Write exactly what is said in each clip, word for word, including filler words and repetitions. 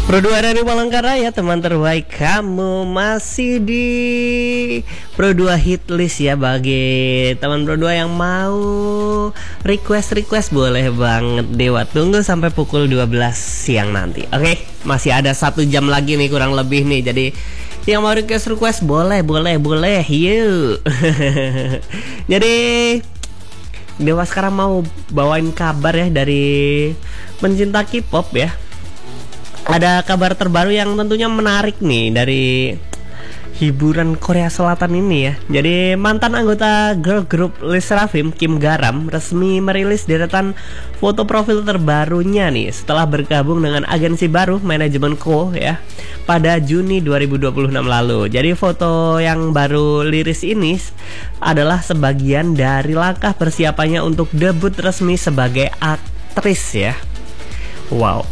Pro dua dari Palangkaraya, teman terbaik kamu masih di Pro dua hit list ya. Bagi teman Pro dua yang mau request-request boleh banget Dewa. Tunggu sampai pukul dua belas siang nanti. Oke, masih ada satu jam lagi nih kurang lebih nih. Jadi yang mau request-request boleh, boleh, boleh. Yuk. Jadi Dewa sekarang mau bawain kabar ya dari pencinta K-pop ya. Ada kabar terbaru yang tentunya menarik nih dari hiburan Korea Selatan ini ya. Jadi mantan anggota girl group LE SSERAFIM, Kim Garam, resmi merilis deretan foto profil terbarunya nih setelah bergabung dengan agensi baru manajemen Ko ya pada Juni dua ribu dua puluh enam lalu. Jadi foto yang baru liris ini adalah sebagian dari langkah persiapannya untuk debut resmi sebagai aktris ya. Wow.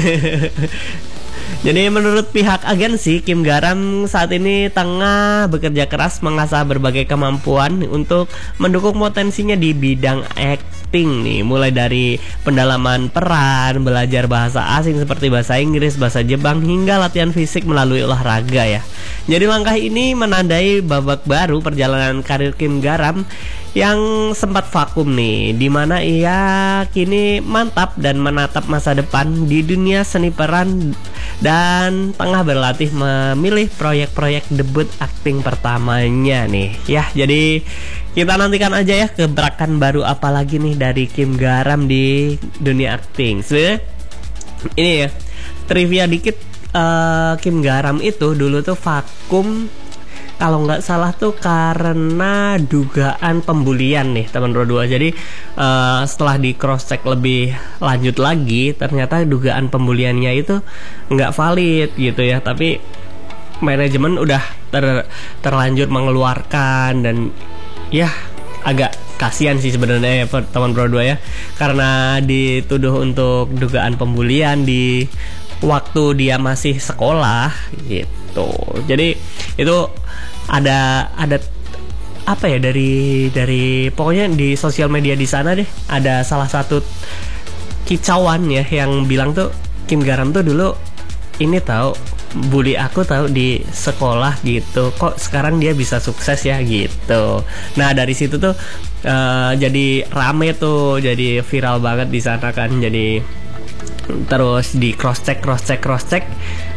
Jadi menurut pihak agensi, Kim Garam saat ini tengah bekerja keras mengasah berbagai kemampuan untuk mendukung potensinya di bidang acting nih, mulai dari pendalaman peran, belajar bahasa asing seperti bahasa Inggris, bahasa Jepang, hingga latihan fisik melalui olahraga ya. Jadi langkah ini menandai babak baru perjalanan karir Kim Garam yang sempat vakum nih, dimana ia kini mantap dan menatap masa depan di dunia seni peran dan tengah berlatih memilih proyek-proyek debut akting pertamanya nih ya. Jadi kita nantikan aja ya gebrakan baru apa lagi nih dari Kim Garam di dunia akting. Sebenarnya ini ya trivia dikit, uh, Kim Garam itu dulu tuh vakum kalau nggak salah tuh karena dugaan pembulian nih teman Pro dua. Jadi uh, setelah di cross check lebih lanjut lagi, ternyata dugaan pembuliannya itu nggak valid gitu ya. Tapi manajemen udah ter, terlanjur mengeluarkan, dan ya agak kasihan sih sebenarnya ya teman Pro dua ya, karena dituduh untuk dugaan pembulian di waktu dia masih sekolah gitu. Jadi itu ada ada apa ya dari dari pokoknya di sosial media di sana deh, ada salah satu kicauan ya yang bilang tuh Kim Garam tuh dulu ini tahu bully aku tahu di sekolah gitu, kok sekarang dia bisa sukses ya gitu. Nah dari situ tuh uh, jadi rame tuh, jadi viral banget di sana kan. Jadi terus di cross check cross check cross check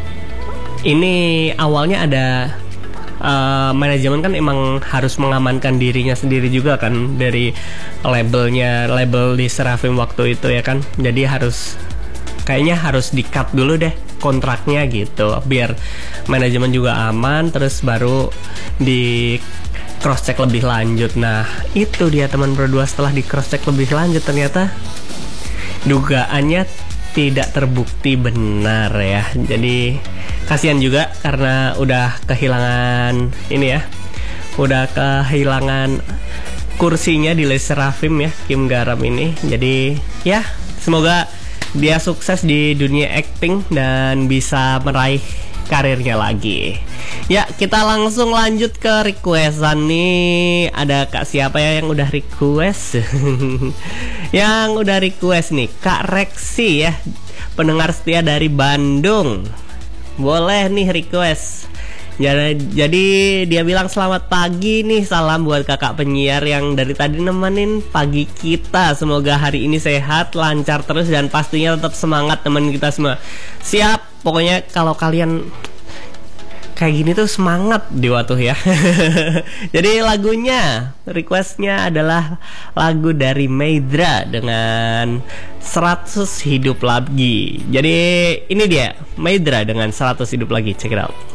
ini awalnya ada Uh, manajemen kan emang harus mengamankan dirinya sendiri juga kan dari labelnya, label di SSERAFIM waktu itu ya kan. Jadi harus kayaknya harus di cut dulu deh kontraknya gitu, biar manajemen juga aman, terus baru di cross check lebih lanjut. Nah itu dia teman Pro dua, setelah di cross check lebih lanjut ternyata dugaannya tidak terbukti benar ya. Jadi kasihan juga karena udah kehilangan ini ya, udah kehilangan kursinya di LE SSERAFIM ya Kim Garam ini. Jadi ya semoga dia sukses di dunia acting dan bisa meraih karirnya lagi. Ya kita langsung lanjut ke requestan nih. Ada kak siapa ya yang udah request? Yang udah request nih Kak Reksi ya, pendengar setia dari Bandung. Boleh nih request. Jadi, jadi dia bilang selamat pagi nih, salam buat kakak penyiar yang dari tadi nemenin pagi kita. Semoga hari ini sehat, lancar terus, dan pastinya tetap semangat teman kita semua. Siap, pokoknya kalau kalian kayak gini tuh semangat Dewa tuh ya. Jadi lagunya, requestnya adalah lagu dari Maedra dengan seratus hidup lagi. Jadi ini dia Maedra dengan seratus hidup lagi. Check it out.